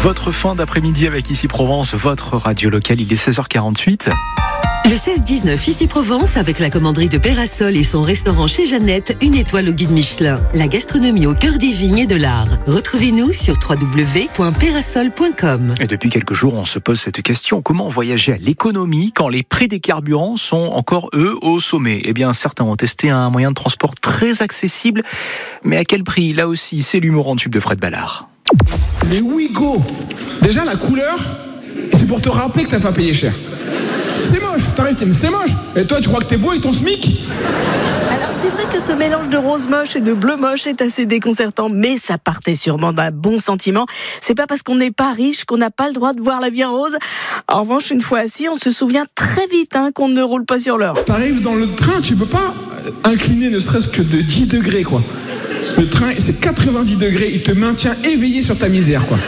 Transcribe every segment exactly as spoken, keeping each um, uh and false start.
Votre fin d'après-midi avec Ici Provence, votre radio locale, il est seize heures quarante-huit. Le seize dix-neuf Ici Provence avec la commanderie de Pérasol et son restaurant chez Jeannette, une étoile au guide Michelin. La gastronomie au cœur des vignes et de l'art. Retrouvez-nous sur w w w point pérasol point com. Et depuis quelques jours, on se pose cette question. Comment voyager à l'économie quand les prix des carburants sont encore, eux, au sommet ? Eh bien, certains ont testé un moyen de transport très accessible. Mais à quel prix ? Là aussi, c'est l'humour en tube de Fred Ballard. Les Ouigo. Déjà, la couleur, c'est pour te rappeler que t'as pas payé cher. C'est moche, t'arrêtes, mais c'est moche. Et toi, tu crois que t'es beau avec ton SMIC ? Alors c'est vrai que ce mélange de rose moche et de bleu moche est assez déconcertant, mais ça partait sûrement d'un bon sentiment. C'est pas parce qu'on n'est pas riche qu'on n'a pas le droit de voir la vie en rose. En revanche, une fois assis, on se souvient très vite hein, qu'on ne roule pas sur l'or. T'arrives dans le train, tu peux pas incliner ne serait-ce que de dix degrés, quoi. Le train, c'est quatre-vingt-dix degrés, il te maintient éveillé sur ta misère, quoi.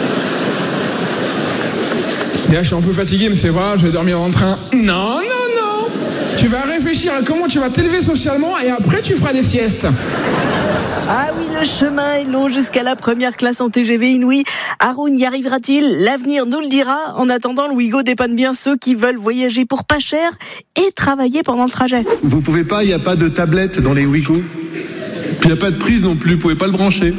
Et là, je suis un peu fatigué, mais c'est vrai, je vais dormir dans le train. Non, non, non. Tu vas réfléchir à comment tu vas t'élever socialement et après, tu feras des siestes. Ah oui, le chemin est long jusqu'à la première classe en T G V inouï. Haroun y arrivera-t-il ? L'avenir nous le dira. En attendant, le Ouigo dépanne bien ceux qui veulent voyager pour pas cher et travailler pendant le trajet. Vous pouvez pas, il n'y a pas de tablette dans les Ouigo. Puis il n'y a pas de prise non plus, vous pouvez pas le brancher.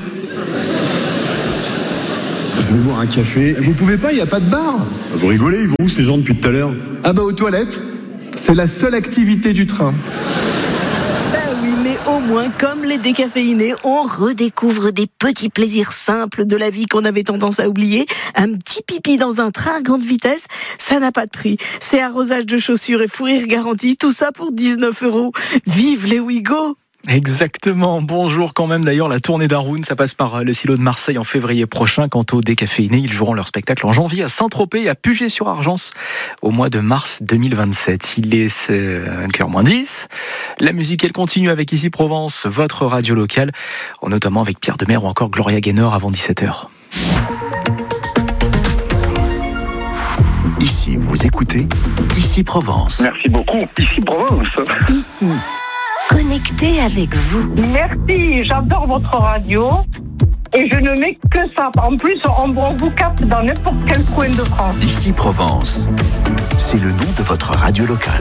Je vais boire un café. Vous pouvez pas, il n'y a pas de bar. Vous rigolez, ils vont où ces gens depuis tout à l'heure ? Ah bah aux toilettes. C'est la seule activité du train. Ben oui, mais au moins, comme les décaféinés, on redécouvre des petits plaisirs simples de la vie qu'on avait tendance à oublier. Un petit pipi dans un train à grande vitesse, ça n'a pas de prix. C'est arrosage de chaussures et fou rire garanti, tout ça pour dix-neuf euros. Vive les Ouigo! Exactement, bonjour quand même. D'ailleurs, la tournée d'Haroun, ça passe par le Silo de Marseille en février prochain. Quant aux décaféinés, ils joueront leur spectacle en janvier à Saint-Tropez et à Puget-sur-Argence au mois de mars deux mille vingt-sept. Il est cinq heures moins dix. La musique, elle continue avec Ici Provence, votre radio locale, notamment avec Pierre Demers ou encore Gloria Gaynor avant dix-sept heures. Ici, vous écoutez Ici Provence. Merci beaucoup. Ici Provence. Ici, connecté avec vous. Merci, j'adore votre radio et je ne mets que ça. En plus, on, on vous capte dans n'importe quel coin de France. Ici Provence, c'est le nom de votre radio locale.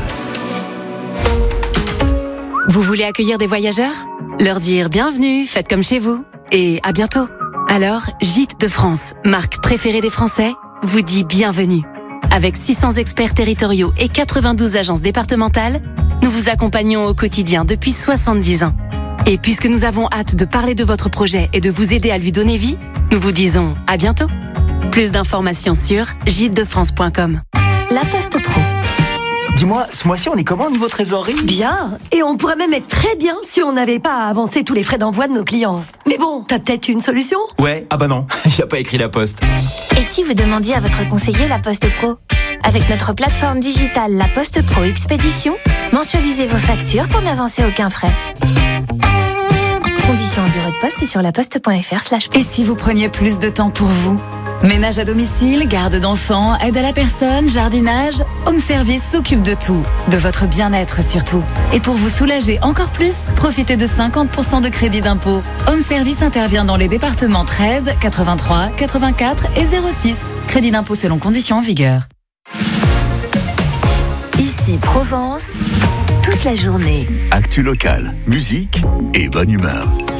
Vous voulez accueillir des voyageurs ? Leur dire bienvenue, faites comme chez vous et à bientôt. Alors, Gîtes de France, marque préférée des Français, vous dit bienvenue. Avec six cents experts territoriaux et quatre-vingt-douze agences départementales, nous vous accompagnons au quotidien depuis soixante-dix ans. Et puisque nous avons hâte de parler de votre projet et de vous aider à lui donner vie, nous vous disons à bientôt. Plus d'informations sur gîtes de france point com. La Poste Pro. Dis-moi, ce mois-ci, on est comment au niveau trésorerie ? Bien, et on pourrait même être très bien si on n'avait pas à avancer tous les frais d'envoi de nos clients. Mais bon, t'as peut-être une solution ? Ouais, ah bah non, il n'y a pas écrit La Poste. Et si vous demandiez à votre conseiller La Poste Pro ? Avec notre plateforme digitale La Poste Pro Expédition, mensualisez vos factures pour n'avancer aucun frais. Conditions en bureau de poste et sur laposte point f r slash Et si vous preniez plus de temps pour vous ? Ménage à domicile, garde d'enfants, aide à la personne, jardinage, Home Service s'occupe de tout, de votre bien-être surtout. Et pour vous soulager encore plus, profitez de cinquante pour cent de crédit d'impôt. Home Service intervient dans les départements treize, quatre-vingt-trois, quatre-vingt-quatre et zéro six. Crédit d'impôt selon conditions en vigueur. Ici Provence, toute la journée. Actu locale, musique et bonne humeur.